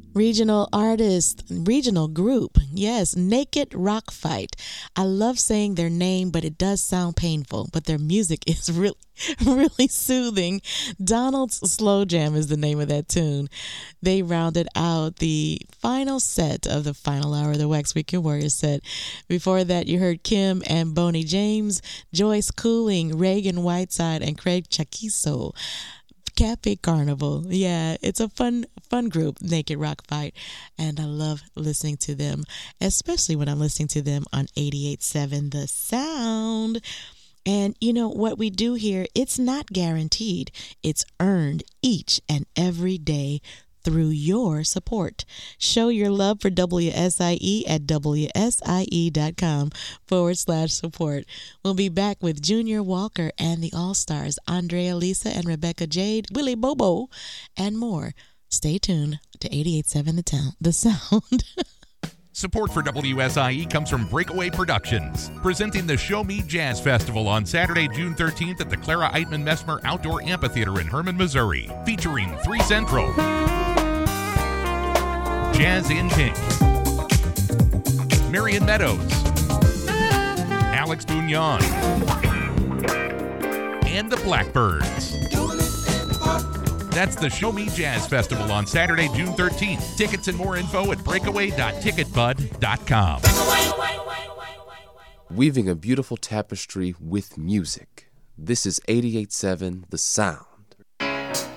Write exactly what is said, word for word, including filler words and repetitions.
Regional artist, regional group, yes, Naked Rock Fight. I love saying their name, but it does sound painful, but their music is really, really soothing. Donald's Slow Jam is the name of that tune. They rounded out the final set of the final hour of the Wax Weekend Warriors set. Before that, you heard Kim and Boney James, Joyce Cooling, Reagan Whiteside, and Craig Chaquizo. Cafe Carnival. Yeah, it's a fun fun group, Naked Rock Fight, and I love listening to them, especially when I'm listening to them on eighty-eight point seven The Sound. And you know what we do here, it's not guaranteed. It's earned each and every day through your support. Show your love for W S I E at W S I E dot com forward slash support. We'll be back with Junior Walker and the All-Stars, Andrea Lisa and Rebecca Jade, Willie Bobo, and more. Stay tuned to eighty-eight point seven The Town, The Sound. Support for W S I E comes from Breakaway Productions, presenting the Show Me Jazz Festival on Saturday, June thirteenth at the Clara Eitman Messmer Outdoor Amphitheater in Herman, Missouri, featuring Three Central, Jazz in Pink, Marion Meadows, Alex Bugnon, and the Blackbirds. That's the Show Me Jazz Festival on Saturday, June thirteenth. Tickets and more info at breakaway dot ticket bud dot com. Weaving a beautiful tapestry with music. This is eighty-eight point seven The Sound.